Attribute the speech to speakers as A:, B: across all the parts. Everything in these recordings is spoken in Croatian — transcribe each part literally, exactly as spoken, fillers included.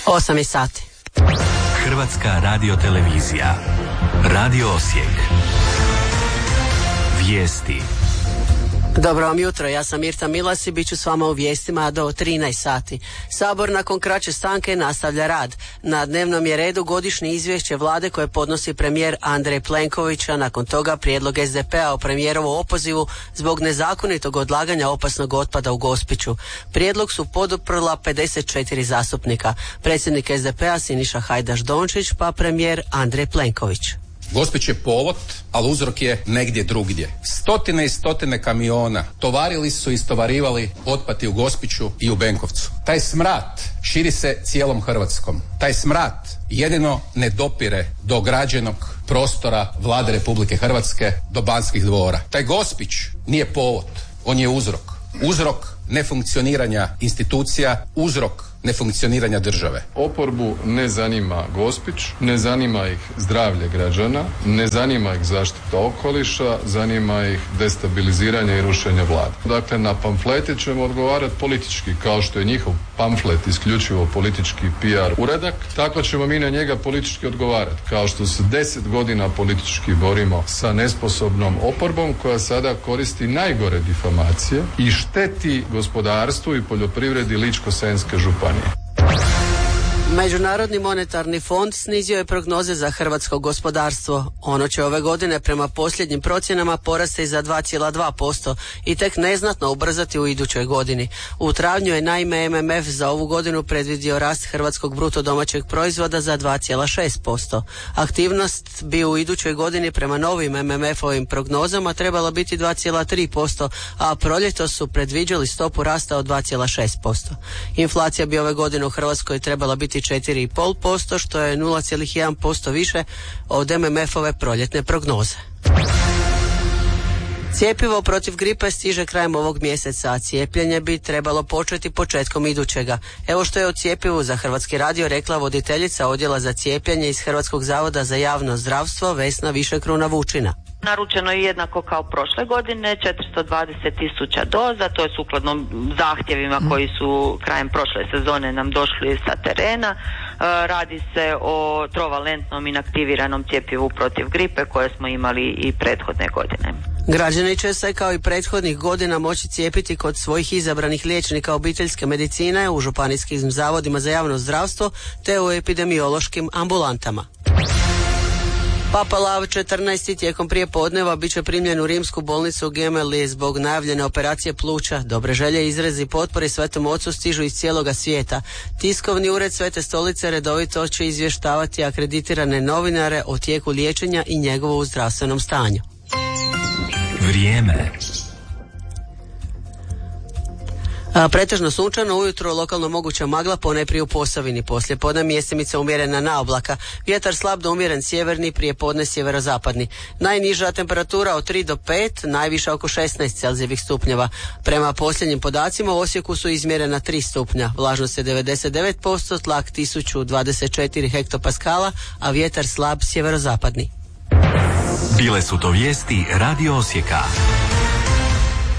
A: osam je sati.
B: Hrvatska radiotelevizija. Radio Osijek. Vijesti.
A: Dobro vam jutro, ja sam Mirta Milas i bit ću s vama u vijestima do trinaest sati. Sabor nakon kraće stanke nastavlja rad. Na dnevnom je redu godišnje izvješće vlade koje podnosi premijer Andrej Plenković, a nakon toga prijedlog es de pe a o premijerovu opozivu zbog nezakonitog odlaganja opasnog otpada u Gospiću. Prijedlog su poduprla pedeset četiri zastupnika. Predsjednik es de pe a Siniša Hajdaš Dončić pa premijer Andrej Plenković.
C: Gospić je povod, ali uzrok je negdje drugdje. Stotine i stotine kamiona tovarili su i istovarivali otpad i u Gospiću i u Benkovcu. Taj smrad širi se cijelom Hrvatskom. Taj smrad jedino ne dopire do građenog prostora Vlade Republike Hrvatske, do Banskih dvora. Taj Gospić nije povod, on je uzrok. Uzrok nefunkcioniranja institucija, uzrok nefunkcioniranja države.
D: Oporbu ne zanima Gospić, ne zanima ih zdravlje građana, ne zanima ih zaštita okoliša, zanima ih destabiliziranje i rušenje vlade. Dakle, na pamflete ćemo odgovarati politički, kao što je njihov pamflet isključivo politički pe er uradak, tako ćemo mi na njega politički odgovarati, kao što se deset godina politički borimo sa nesposobnom oporbom koja sada koristi najgore difamacije i šteti gospodarstvu i poljoprivredi Ličko-senjske županije.
A: Međunarodni monetarni fond snizio je prognoze za hrvatsko gospodarstvo. Ono će ove godine prema posljednjim procjenama porasti za dva zarez dva posto i tek neznatno ubrzati u idućoj godini. U travnju je naime em em ef za ovu godinu predvidio rast hrvatskog bruto domaćeg proizvoda za dva zarez šest posto. Aktivnost bi u idućoj godini prema novim em em ef-ovim prognozama trebala biti dva zarez tri posto, a proljetos su predviđali stopu rasta od dva zarez šest posto. Inflacija bi ove godine u Hrvatskoj trebala biti četiri zarez pet posto, što je nula zarez jedan posto više od em em ef-ove proljetne prognoze. Cjepivo protiv gripe stiže krajem ovog mjeseca, a cijepljenje bi trebalo početi početkom idućega. Evo što je o cjepivu za Hrvatski radio rekla voditeljica odjela za cijepljenje iz Hrvatskog zavoda za javno zdravstvo Vesna Višekruna Vučina.
E: Naručeno je jednako kao prošle godine, četiristo dvadeset tisuća doza, to je sukladno zahtjevima koji su krajem prošle sezone nam došli sa terena. E, radi se o trovalentnom inaktiviranom cjepivu protiv gripe koje smo imali i prethodne godine.
A: Građani će se kao i prethodnih godina moći cijepiti kod svojih izabranih liječnika obiteljske medicine u županijskim zavodima za javno zdravstvo te u epidemiološkim ambulantama. Papa Lav četrnaesti tijekom prije podneva bit će primljen u rimsku bolnicu u Gemelli zbog najavljene operacije pluća. Dobre želje, izrezi potpori Svetom Ocu stižu iz cijeloga svijeta. Tiskovni ured Svete Stolice redovito će izvještavati akreditirane novinare o tijeku liječenja i njegovu zdravstvenom stanju.
B: Vrijeme.
A: A, pretežno sunčano, ujutro lokalno moguća magla, ponajprije u Posavini. Poslije podne mjestimica umjerena na oblaka. Vjetar slab do umjeren sjeverni, prije podne sjeverozapadni. Najniža temperatura od tri do pet, najviša oko šesnaest celzijevih stupnjeva. Prema posljednjim podacima u Osijeku su izmjerena tri stupnja. Vlažnost je devedeset devet posto, tlak tisuću dvadeset četiri hektopaskala, a vjetar slab sjeverozapadni.
B: Bile su to vijesti Radio Osijeka.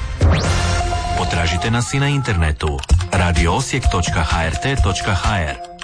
B: Potražite nas i na internetu radio osijek točka h r t točka h r.